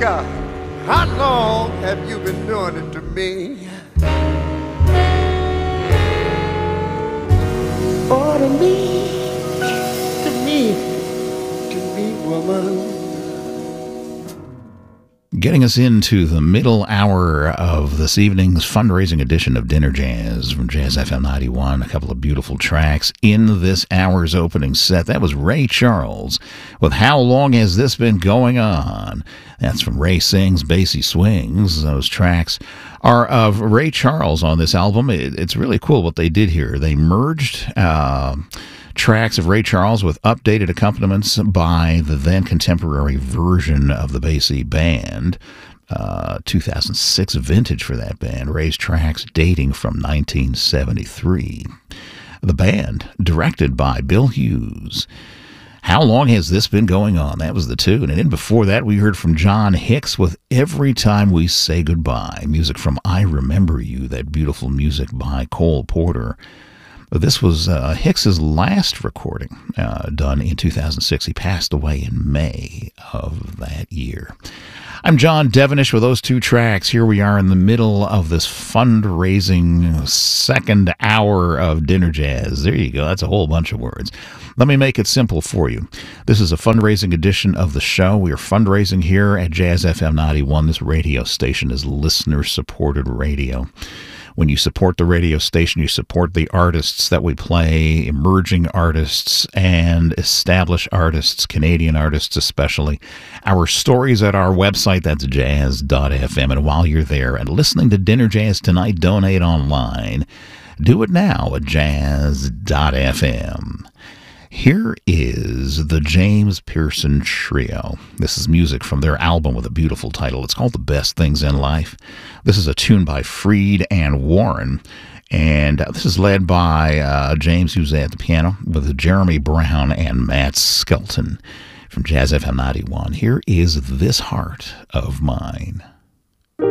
how long have you been doing it to me? Oh, to me, woman. Getting us into the middle hour of this evening's fundraising edition of Dinner Jazz from Jazz FM 91. A couple of beautiful tracks in this hour's opening set. That was Ray Charles with How Long Has This Been Going On? That's from Ray Sings, Basie Swings. Those tracks are of Ray Charles on this album. It's really cool what they did here. They merged tracks of Ray Charles with updated accompaniments by the then contemporary version of the Basie Band. 2006 vintage for that band. Ray's tracks dating from 1973. The band, directed by Bill Hughes. How Long Has This Been Going On? That was the tune. And then before that, we heard from John Hicks with Every Time We Say Goodbye. Music from I Remember You, that beautiful music by Cole Porter. This was Hicks's last recording done in 2006. He passed away in May of that year. I'm John Devenish with those two tracks. Here we are in the middle of this fundraising second hour of Dinner Jazz. There you go. That's a whole bunch of words. Let me make it simple for you. This is a fundraising edition of the show. We are fundraising here at Jazz FM 91. This radio station is listener-supported radio. When you support the radio station, you support the artists that we play, emerging artists and established artists, Canadian artists especially. Our stories at our website, that's jazz.fm. And while you're there and listening to Dinner Jazz tonight, donate online. Do it now at jazz.fm. Here is the James Pearson Trio. This is music from their album with a beautiful title. It's called The Best Things in Life. This is a tune by Freed and Warren. And this is led by James, who's at the piano, with Jeremy Brown and Matt Skelton from Jazz FM 91. Here is This Heart of Mine.